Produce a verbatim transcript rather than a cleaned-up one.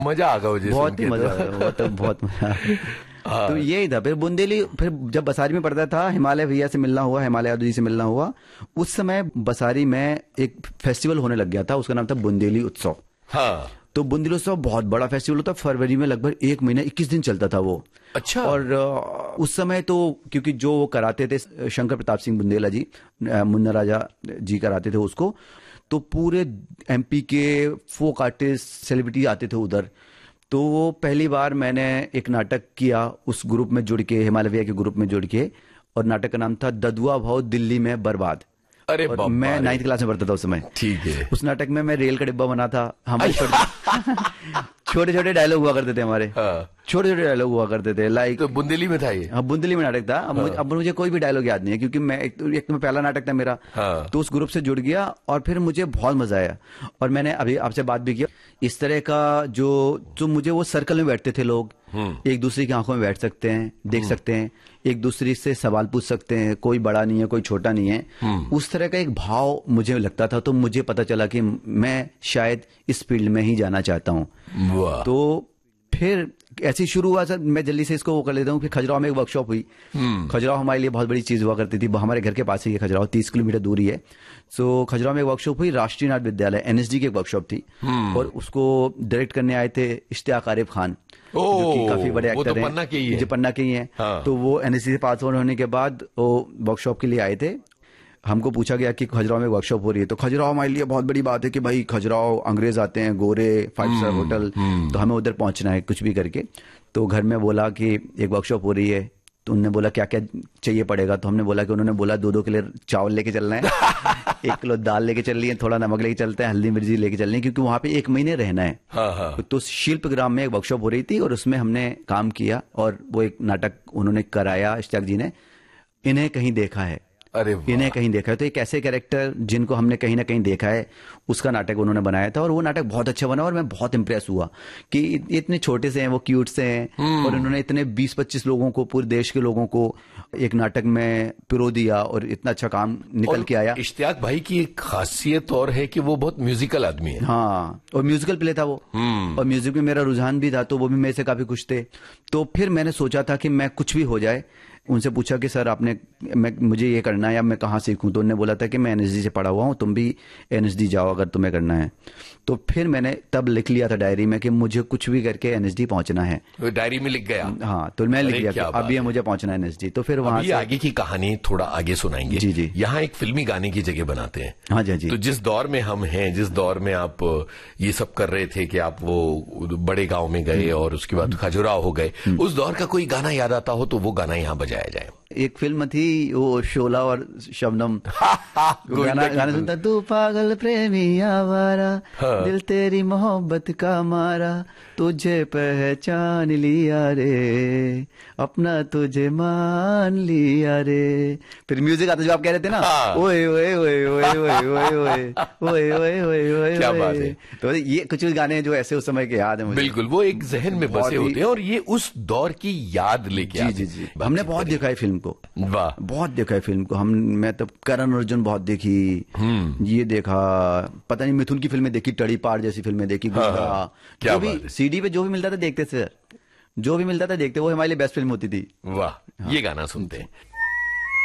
मजा आ गया मुझे, बहुत ही मजा आया, वो तो बहुत मजा आया। तो यही था। फिर बुंदेली, फिर जब बसारी में पढ़ता था, हिमालय भैया से मिलना हुआ, हिमालय यादव जी से मिलना हुआ। उस समय बसारी में एक फेस्टिवल होने लग गया था, उसका नाम था बुंदेली उत्सव। हाँ। तो बुंदेली उत्सव बहुत बड़ा फेस्टिवल होता, फरवरी में लगभग एक महीना इक्कीस दिन चलता था वो। अच्छा। और उस समय तो क्योंकि जो वो कराते थे शंकर प्रताप सिंह बुंदेला जी, मुन्ना राजा जी कराते थे उसको, तो पूरे एमपी के फोक आर्टिस्ट सेलिब्रिटी आते थे उधर। तो वो पहली बार मैंने एक नाटक किया उस ग्रुप में जुड़ के, हिमालय भैया के ग्रुप में जुड़ के, और नाटक का नाम था ददुआ भाव दिल्ली में बर्बाद। अरे और मैं नाइन्थ क्लास में पढ़ता था उस समय। ठीक है। उस नाटक में मैं रेल का डिब्बा बना था। हमारे छोटे छोटे डायलॉग हुआ करते थे हमारे, छोटे छोटे डायलॉग हुआ करते थे, लाइक। तो बुंदेली में था ये? हाँ, बुंदेली में नाटक था। अब मुझे, अब मुझे कोई भी डायलॉग याद नहीं है, क्योंकि मैं एक तो, एक तो मैं पहला नाटक था मेरा। हाँ। तो उस ग्रुप से जुड़ गया और फिर मुझे बहुत मजा आया। और मैंने अभी आपसे बात भी किया, इस तरह का जो जो मुझे वो सर्कल में बैठते थे लोग, एक दूसरे की आंखों में बैठ सकते हैं, देख सकते हैं, एक दूसरे से सवाल पूछ सकते हैं, कोई बड़ा नहीं है कोई छोटा नहीं है, उस तरह का एक भाव मुझे लगता था। तो मुझे पता चला कि मैं शायद इस फील्ड में ही जाना चाहता हूँ। तो फिर ऐसे ही शुरू हुआ सर। मैं जल्दी से इसको वो कर लेता हूँ। फिर खजुराहो में एक वर्कशॉप हुई। खजुराहो हमारे लिए बहुत बड़ी चीज हुआ करती थी, हमारे घर के पास ही है खजुराहो, तीस किलोमीटर दूरी है। सो खजुराहो में एक वर्कशॉप हुई, राष्ट्रीय नाट्य विद्यालय एनएसडी की एक वर्कशॉप थी, और उसको डायरेक्ट करने आए थे इश्तियाक आरिफ खान, जो कि काफी बड़े एक्टर हैं, पन्ना के ही है, जो पन्ना के ही हैं। हाँ। तो वो एनएसडी से पास आउट होने के बाद वो वर्कशॉप के लिए आए थे। हमको पूछा गया कि खजुराहो में वर्कशॉप हो रही है। तो खजुराहो हमारे लिए बहुत बड़ी बात है कि भाई खजुराहो अंग्रेज आते हैं, गोरे, फाइव स्टार होटल, तो हमें उधर पहुंचना है कुछ भी करके। तो घर में बोला कि एक वर्कशॉप हो रही है। तो उन्होंने बोला क्या क्या चाहिए पड़ेगा। तो हमने बोला कि उन्होंने बोला दो दो किलो चावल लेके चलना है, एक किलो दाल लेके चल रही है, थोड़ा नमक लेके चलते हैं, हल्दी मिर्ची लेके चलनी है, क्योंकि वहां पे एक महीने रहना है। हाँ हाँ। तो शिल्प ग्राम में एक वर्कशॉप हो रही थी और उसमें हमने काम किया, और वो एक नाटक उन्होंने कराया इश्तियाक जी ने, इन्हें कहीं देखा है। अरे इन्हें कहीं देखा है। तो एक ऐसे कैरेक्टर जिनको हमने कहीं ना कहीं देखा है, उसका नाटक उन्होंने बनाया था, और वो नाटक बहुत अच्छा बना। और मैं बहुत इंप्रेस हुआ कि इतने छोटे से हैं वो, क्यूट से हैं, और उन्होंने इतने बीस पच्चीस लोगों को, पूरे देश के लोगों को एक नाटक में पिरो दिया, और इतना अच्छा काम निकल के आया। इश्तियाक भाई की एक खासियत और है कि वो बहुत म्यूजिकल आदमी है। हाँ, और म्यूजिकल प्ले था वो, और म्यूजिक में मेरा रुझान भी था, तो वो भी मेरे से काफी खुश थे। तो फिर मैंने सोचा था कि मैं कुछ भी हो जाए। उनसे पूछा कि सर आपने, मैं मुझे ये करना है, या मैं कहाँ सीखूं। तो उन्होंने बोला था कि मैं एनएसडी से पढ़ा हुआ हूँ, तुम भी एनएसडी जाओ अगर तुम्हें करना है। तो फिर मैंने तब लिख लिया था डायरी में कि मुझे कुछ भी करके एनएसडी पहुंचना है। डायरी में लिख गया? हाँ, तो मैं लिख लिया कि अब ये मुझे पहुंचना है एनएसडी। तो फिर वहां से आगे की कहानी थोड़ा आगे सुनाएंगे। जी जी। यहाँ एक फिल्मी गाने की जगह बनाते हैं। हाँ जी जी। तो जिस दौर में हम हैं, जिस दौर में आप ये सब कर रहे थे कि आप वो बड़े गाँव में गए और उसके बाद खजुराहो हो गए, उस दौर का कोई गाना याद आता हो तो वो गाना यहाँ बजाया जाए। एक फिल्म थी वो शोला और शबनम, गाना गाना सुनता, तू पागल प्रेमी आवारा, हाँ। दिल तेरी मोहब्बत का मारा, तुझे पहचान लिया रे, अपना तुझे मान लिया रे। फिर म्यूजिक आता जो आप कह रहे थे ना, ओए ओए ओए ओए ओए ओए ओए ओए ओए ओए ओए, क्या बात है। तो ये कुछ गाने जो ऐसे उस समय के याद है मुझे। बिल्कुल, वो एक जहन में बसे होते हैं, और ये उस दौर की याद लेके आते हैं। जी जी जी। हमने बहुत देखा है फिल्म को, वाह, बहुत देखा है फिल्म को। हम मैं तब करण अर्जुन बहुत देखी, ये देखा, पता नहीं मिथुन की फिल्में देखी, टड़ी पार जैसी फिल्में देखी। हाँ, हाँ, जो भी सीडी पे जो भी मिलता था देखते थे, जो भी मिलता था देखते, वो हमारे लिए बेस्ट फिल्म होती थी। वाह, हाँ। ये गाना सुनते हैं।